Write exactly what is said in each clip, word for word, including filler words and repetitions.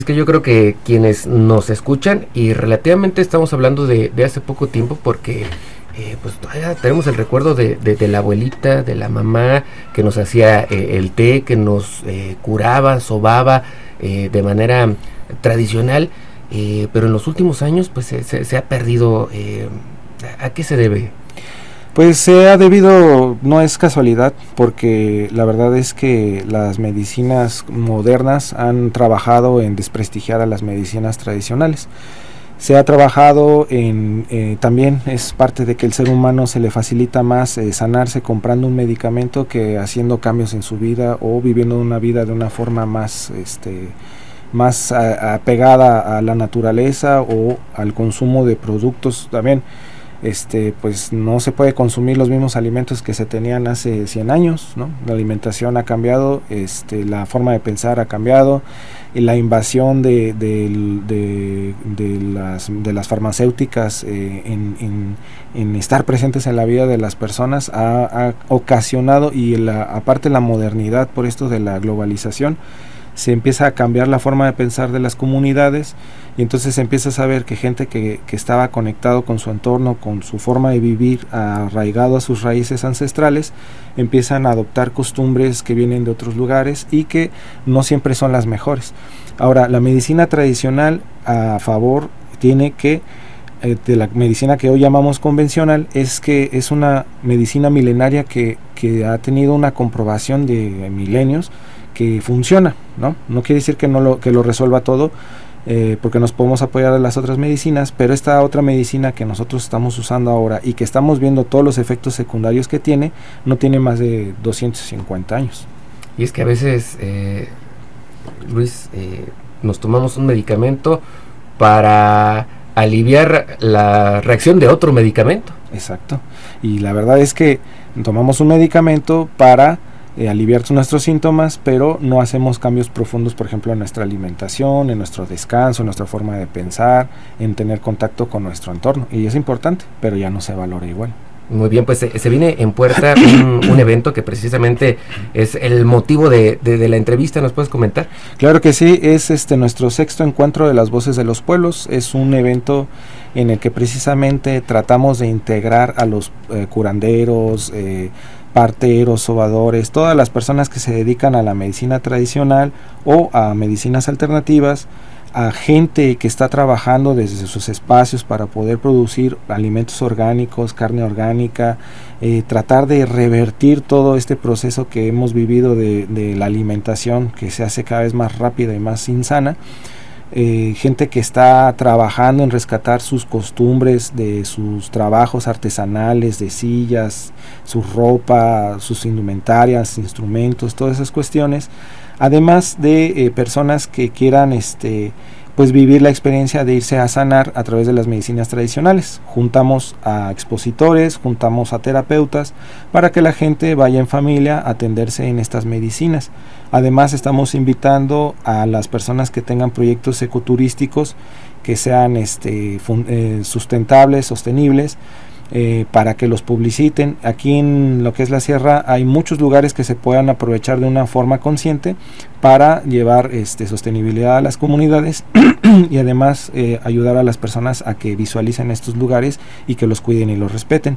Es que yo creo que quienes nos escuchan, y relativamente estamos hablando de, de hace poco tiempo, porque eh, pues todavía tenemos el recuerdo de, de, de la abuelita, de la mamá, que nos hacía eh, el té, que nos eh, curaba, sobaba eh, de manera tradicional, eh, pero en los últimos años pues se, se, se ha perdido. Eh, ¿A qué se debe? Pues se ha debido, no es casualidad, porque la verdad es que las medicinas modernas han trabajado en desprestigiar a las medicinas tradicionales. Se ha trabajado en, eh, también es parte de que el ser humano se le facilita más eh, sanarse comprando un medicamento que haciendo cambios en su vida o viviendo una vida de una forma más, este, más a, apegada a la naturaleza o al consumo de productos también. Este, pues no se puede consumir los mismos alimentos que se tenían hace cien años, ¿no? La alimentación ha cambiado, este, la forma de pensar ha cambiado, y la invasión de, de, de, de, las, de las farmacéuticas eh, en, en, en estar presentes en la vida de las personas ha, ha ocasionado, y la, aparte la modernidad por esto de la globalización, se empieza a cambiar la forma de pensar de las comunidades, y entonces se empieza a saber que gente que, que estaba conectado con su entorno, con su forma de vivir, arraigado a sus raíces ancestrales, empiezan a adoptar costumbres que vienen de otros lugares y que no siempre son las mejores. Ahora, la medicina tradicional a favor tiene que eh, de la medicina que hoy llamamos convencional, es que es una medicina milenaria que, que ha tenido una comprobación de milenios que funciona, ¿no? No quiere decir que no lo, que lo resuelva todo, eh, porque nos podemos apoyar de las otras medicinas, pero esta otra medicina que nosotros estamos usando ahora y que estamos viendo todos los efectos secundarios que tiene, no tiene más de doscientos cincuenta años. Y es que a veces, eh, Luis, eh, nos tomamos un medicamento para aliviar la reacción de otro medicamento. Exacto. Y la verdad es que tomamos un medicamento para Eh, aliviar nuestros síntomas, pero no hacemos cambios profundos, por ejemplo, en nuestra alimentación, en nuestro descanso, en nuestra forma de pensar, en tener contacto con nuestro entorno, y es importante, pero ya no se valora igual. Muy bien, pues se, se viene en puerta un, un evento que precisamente es el motivo de, de, de la entrevista. ¿Nos puedes comentar? Claro que sí, es este nuestro sexto encuentro de las voces de los pueblos. Es un evento en el que precisamente tratamos de integrar a los eh, curanderos, eh, parteros, sobadores, todas las personas que se dedican a la medicina tradicional o a medicinas alternativas, a gente que está trabajando desde sus espacios para poder producir alimentos orgánicos, carne orgánica, eh, tratar de revertir todo este proceso que hemos vivido de, de la alimentación, que se hace cada vez más rápida y más insana. Eh, gente que está trabajando en rescatar sus costumbres de sus trabajos artesanales, de sillas, su ropa, sus indumentarias, instrumentos, todas esas cuestiones, además de eh, personas que quieran este pues vivir la experiencia de irse a sanar a través de las medicinas tradicionales. Juntamos a expositores, juntamos a terapeutas para que la gente vaya en familia a atenderse en estas medicinas. Además, estamos invitando a las personas que tengan proyectos ecoturísticos que sean este, fun- eh, sustentables, sostenibles, eh, para que los publiciten. Aquí en lo que es la sierra hay muchos lugares que se puedan aprovechar de una forma consciente para llevar este, sostenibilidad a las comunidades y además eh, ayudar a las personas a que visualicen estos lugares y que los cuiden y los respeten.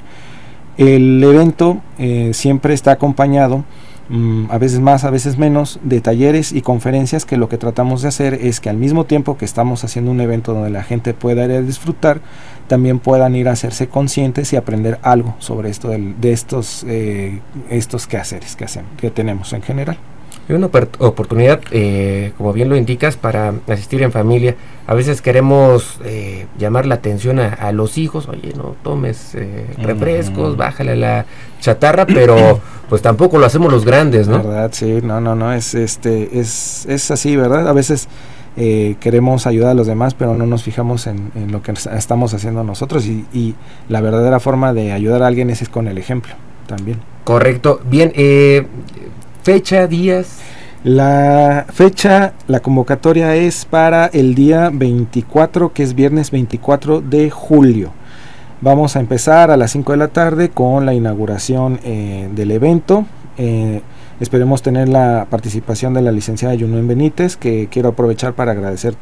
El evento eh, siempre está acompañado, Mm, a veces más, a veces menos, de talleres y conferencias, que lo que tratamos de hacer es que al mismo tiempo que estamos haciendo un evento donde la gente pueda ir a disfrutar, también puedan ir a hacerse conscientes y aprender algo sobre esto del, de estos eh, estos quehaceres que hacemos, que tenemos en general. Hay una oportunidad, eh, como bien lo indicas, para asistir en familia. A veces queremos eh, llamar la atención a, a los hijos. Oye, no tomes eh, refrescos, mm. bájale la chatarra, pero pues tampoco lo hacemos los grandes, ¿no? ¿Verdad? Sí, no, no, no, es, este, es, es así, ¿verdad? A veces eh, queremos ayudar a los demás, pero no nos fijamos en, en lo que estamos haciendo nosotros, y, y la verdadera forma de ayudar a alguien es, es con el ejemplo, también. Correcto. Bien, eh... fecha, días. La fecha, la convocatoria es para el día veinticuatro, que es viernes veinticuatro de julio. Vamos a empezar a las cinco de la tarde con la inauguración eh, del evento. Eh, Esperemos tener la participación de la licenciada Yunuen Benítez, que quiero aprovechar para agradecer